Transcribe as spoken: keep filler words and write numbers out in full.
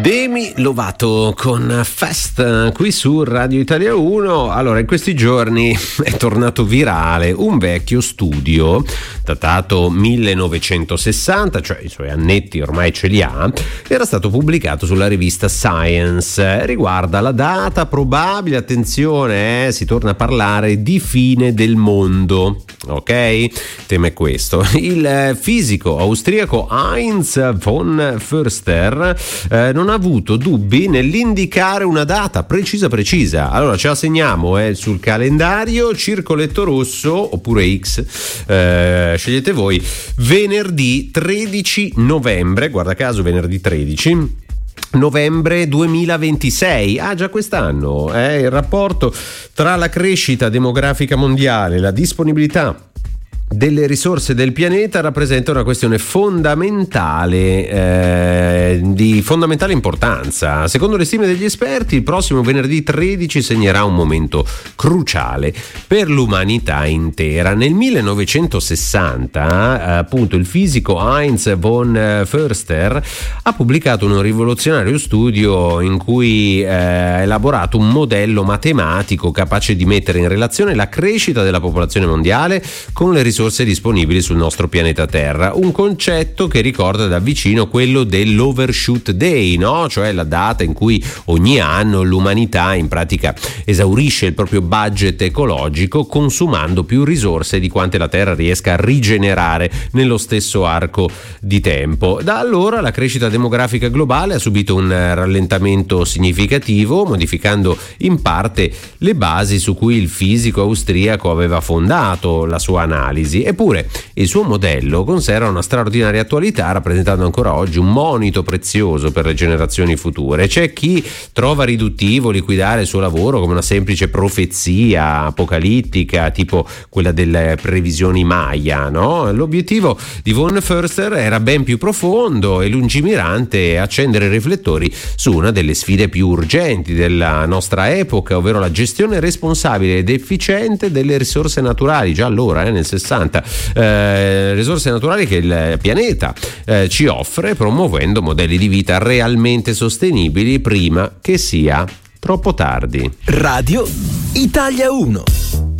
Demi Lovato con Fest qui su Radio Italia uno. Allora, in questi giorni è tornato virale un vecchio studio datato millenovecentosessanta, cioè i suoi annetti ormai ce li ha. Era stato pubblicato sulla rivista Science. Riguarda la data probabile, attenzione, eh, si torna a parlare di fine del mondo. Ok? Il tema è questo. Il fisico austriaco Heinz von Förster eh, non ha avuto dubbi nell'indicare una data precisa precisa. Allora ce la segniamo eh, sul calendario, circoletto rosso oppure X, eh, scegliete voi, venerdì tredici novembre, guarda caso venerdì tredici novembre duemilaventisei. Ah, già quest'anno, eh, il rapporto tra la crescita demografica mondiale e la disponibilità delle risorse del pianeta rappresenta una questione fondamentale, eh, di fondamentale importanza. Secondo le stime degli esperti, il prossimo venerdì tredici segnerà un momento cruciale per l'umanità intera. Nel millenovecentosessanta, appunto, il fisico Heinz von Förster ha pubblicato un rivoluzionario studio in cui eh, ha elaborato un modello matematico capace di mettere in relazione la crescita della popolazione mondiale con le risorse disponibili sul nostro pianeta Terra, un concetto che ricorda da vicino quello dell'Overshoot Day, no? Cioè la data in cui ogni anno l'umanità in pratica esaurisce il proprio budget ecologico consumando più risorse di quante la Terra riesca a rigenerare nello stesso arco di tempo. Da allora la crescita demografica globale ha subito un rallentamento significativo, modificando in parte le basi su cui il fisico austriaco aveva fondato la sua analisi. Eppure il suo modello conserva una straordinaria attualità, rappresentando ancora oggi un monito prezioso per le generazioni future. C'è chi trova riduttivo liquidare il suo lavoro come una semplice profezia apocalittica, tipo quella delle previsioni Maya, no? L'obiettivo di von Förster era ben più profondo e lungimirante, accendere i riflettori su una delle sfide più urgenti della nostra epoca, ovvero la gestione responsabile ed efficiente delle risorse naturali. Già allora, eh, nel sessanta, eh, risorse naturali che il pianeta eh, ci offre, promuovendo modelli di vita realmente sostenibili prima che sia troppo tardi. Radio Italia uno.